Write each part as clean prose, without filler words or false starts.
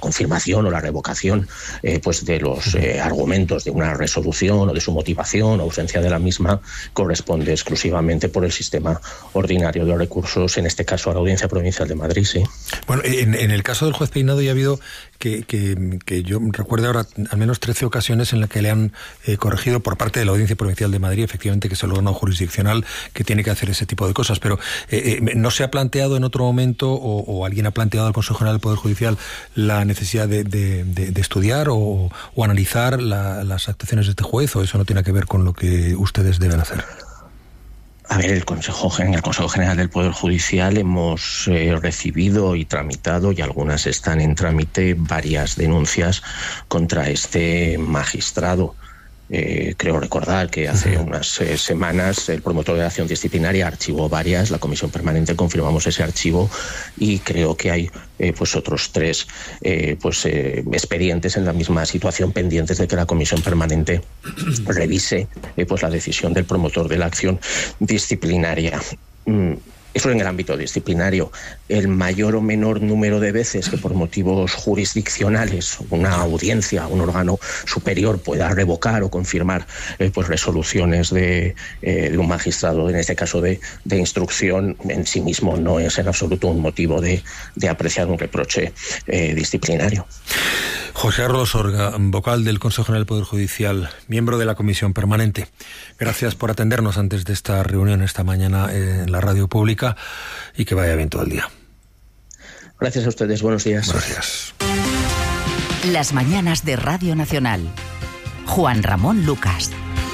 confirmación o la revocación pues de los argumentos de una resolución o de su motivación o ausencia de la misma corresponde exclusivamente por el sistema ordinario de recursos, en este caso a la Audiencia Provincial de Madrid, sí. Bueno, en el caso del juez Peinado ya ha habido que yo recuerdo ahora al menos 13 ocasiones en las que le han corregido por parte de la Audiencia Provincial de Madrid, efectivamente, que es el órgano jurisdiccional que tiene que hacer ese tipo de cosas, pero ¿no se ha planteado en otro momento o alguien ha planteado al Consejo General del Poder Judicial la necesidad de estudiar o analizar las actuaciones de este juez, o eso no tiene que ver con lo que ustedes deben hacer? A ver, en el Consejo General del Poder Judicial hemos recibido y tramitado, y algunas están en trámite, varias denuncias contra este magistrado. Creo recordar que hace unas semanas el promotor de la acción disciplinaria archivó varias, la Comisión Permanente confirmamos ese archivo, y creo que hay pues otros 3 expedientes en la misma situación pendientes de que la Comisión Permanente revise pues la decisión del promotor de la acción disciplinaria. Eso en el ámbito disciplinario. El mayor o menor número de veces que por motivos jurisdiccionales una audiencia, un órgano superior pueda revocar o confirmar pues resoluciones de un magistrado, en este caso de instrucción, en sí mismo no es en absoluto un motivo de apreciar un reproche disciplinario. José Carlos Orga, vocal del Consejo General del Poder Judicial, miembro de la Comisión Permanente. Gracias por atendernos antes de esta reunión esta mañana en la radio pública, y que vaya bien todo el día. Gracias a ustedes, buenos días. Buenos días. Las mañanas de Radio Nacional. Juan Ramón Lucas.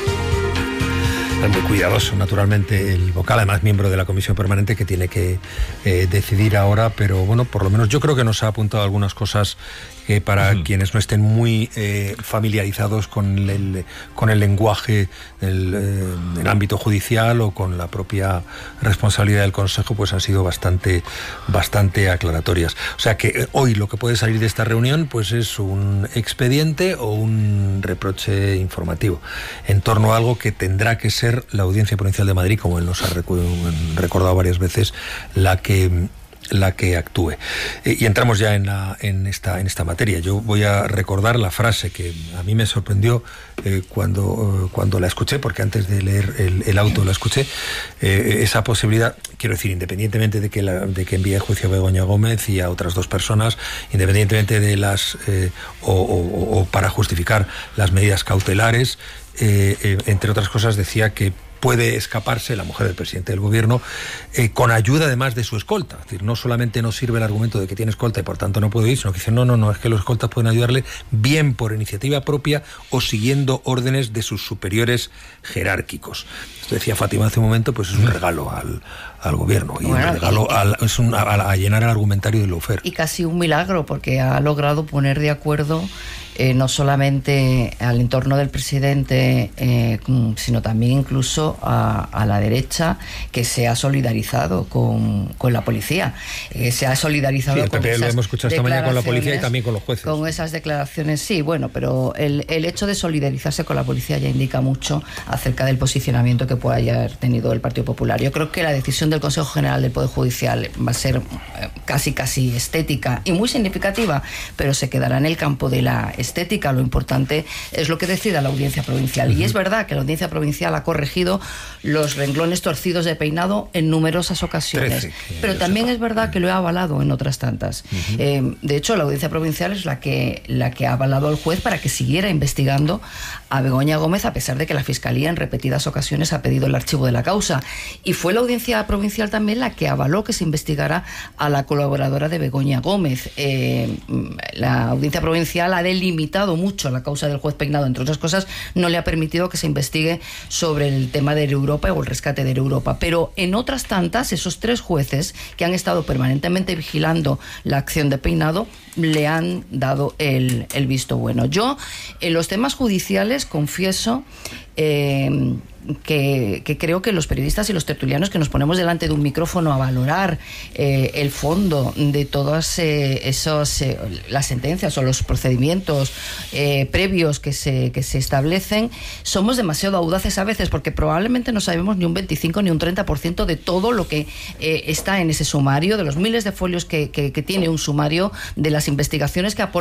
Muy cuidadoso, naturalmente, el vocal, además miembro de la Comisión Permanente, que tiene que decidir ahora, pero bueno, por lo menos yo creo que nos ha apuntado algunas cosas que para quienes no estén muy familiarizados con el lenguaje del ámbito judicial o con la propia responsabilidad del Consejo, pues han sido bastante aclaratorias. O sea que hoy lo que puede salir de esta reunión pues es un expediente o un reproche informativo en torno a algo que tendrá que ser la Audiencia Provincial de Madrid, como él nos ha recordado varias veces, la que actúe. Y entramos ya en esta materia. Yo voy a recordar la frase que a mí me sorprendió cuando la escuché, porque antes de leer el auto la escuché, esa posibilidad, quiero decir, independientemente de que envíe a juicio a Begoña Gómez y a otras 2 personas, independientemente de las o para justificar las medidas cautelares, entre otras cosas decía que puede escaparse la mujer del presidente del gobierno con ayuda además de su escolta. Es decir, no solamente nos sirve el argumento de que tiene escolta y por tanto no puede ir, sino que dice no, es que los escoltas pueden ayudarle bien por iniciativa propia o siguiendo órdenes de sus superiores jerárquicos. Esto decía Fátima hace un momento, pues es un regalo al gobierno, y bueno, un regalo a llenar el argumentario de Lawfare. Y casi un milagro, porque ha logrado poner de acuerdo no solamente al entorno del presidente, sino también incluso a la derecha, que se ha solidarizado con la policía. Se ha solidarizado con esas lo hemos escuchado esta mañana con la policía y también con los jueces. Con esas declaraciones, sí, bueno, pero el hecho de solidarizarse con la policía ya indica mucho acerca del posicionamiento que pueda haber tenido el Partido Popular. Yo creo que la decisión del Consejo General del Poder Judicial va a ser casi estética y muy significativa, pero se quedará en el campo de la estética. Lo importante es lo que decida la Audiencia Provincial. Y es verdad que la Audiencia Provincial ha corregido los renglones torcidos de Peinado en numerosas ocasiones, pero también es verdad que lo ha avalado en otras tantas. De hecho, la Audiencia Provincial es la que ha avalado al juez para que siguiera investigando a Begoña Gómez, a pesar de que la Fiscalía en repetidas ocasiones ha pedido el archivo de la causa. Y fue la Audiencia Provincial también la que avaló que se investigara a la colaboradora de Begoña Gómez. La Audiencia Provincial ha delimitado mucho la causa del juez Peinado, entre otras cosas, no le ha permitido que se investigue sobre el tema de Europa o el rescate de Europa. Pero en otras tantas, esos 3 jueces que han estado permanentemente vigilando la acción de Peinado le han dado el visto bueno. Yo, en los temas judiciales, confieso que creo que los periodistas y los tertulianos que nos ponemos delante de un micrófono a valorar el fondo de todas las sentencias o los procedimientos previos que se establecen, somos demasiado audaces a veces, porque probablemente no sabemos ni un 25 ni un 30% de todo lo que está en ese sumario, de los miles de folios que tiene un sumario, de las investigaciones que aporta